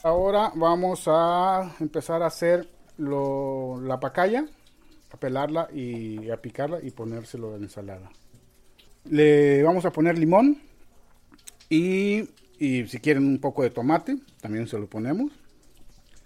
Ahora vamos a empezar a hacer la pacaya, a pelarla y a picarla y ponérselo de la ensalada. Le vamos a poner limón y si quieren un poco de tomate, también se lo ponemos.